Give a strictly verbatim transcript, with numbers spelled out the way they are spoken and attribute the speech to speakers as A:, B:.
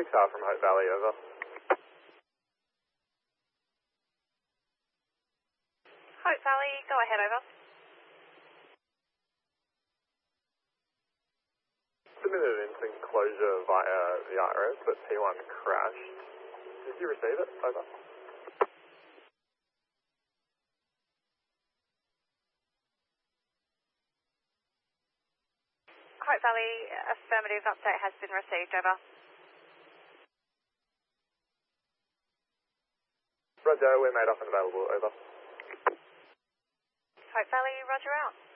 A: six R from Hope Valley, over.
B: Hope Valley, go ahead, over.
A: Submitted an instant closure via the I R S, but P one crashed. Did you receive it? Over.
B: Hope Valley, affirmative update has been received, over.
A: Roger, we're made up and available, over.
B: Hope Valley, roger out.